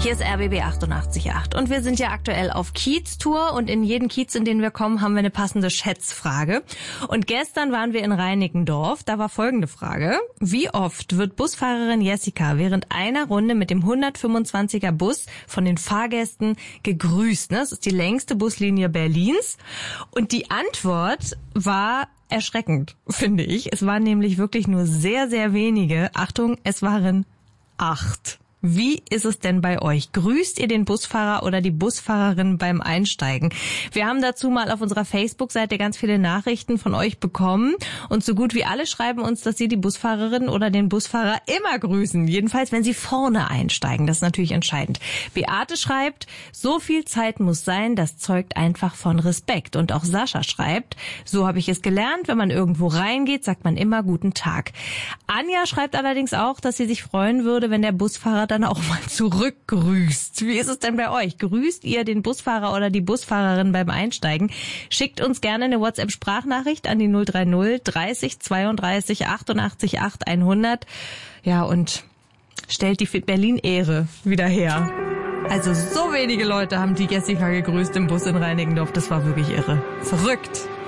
Hier ist RBB 88.8 und wir sind ja aktuell auf Kiez-Tour und in jeden Kiez, in den wir kommen, haben wir eine passende Schätzfrage. Und gestern waren wir in Reinickendorf, da war folgende Frage. Wie oft wird Busfahrerin Jessica während einer Runde mit dem 125er Bus von den Fahrgästen gegrüßt? Das ist die längste Buslinie Berlins. Und die Antwort war erschreckend, finde ich. Es waren nämlich wirklich nur sehr, sehr wenige. Achtung, es waren 8. Wie ist es denn bei euch? Grüßt ihr den Busfahrer oder die Busfahrerin beim Einsteigen? Wir haben dazu mal auf unserer Facebook-Seite ganz viele Nachrichten von euch bekommen und so gut wie alle schreiben uns, dass sie die Busfahrerin oder den Busfahrer immer grüßen. Jedenfalls, wenn sie vorne einsteigen. Das ist natürlich entscheidend. Beate schreibt, so viel Zeit muss sein, das zeugt einfach von Respekt. Und auch Sascha schreibt, so habe ich es gelernt, wenn man irgendwo reingeht, sagt man immer guten Tag. Anja schreibt allerdings auch, dass sie sich freuen würde, wenn der Busfahrer dann auch mal zurückgrüßt. Wie ist es denn bei euch? Grüßt ihr den Busfahrer oder die Busfahrerin beim Einsteigen? Schickt uns gerne eine WhatsApp-Sprachnachricht an die 030 30 32 88 8 100. Ja, und stellt die Berlin-Ehre wieder her. Also so wenige Leute haben die Jessica gegrüßt im Bus in Reinickendorf. Das war wirklich irre. Verrückt.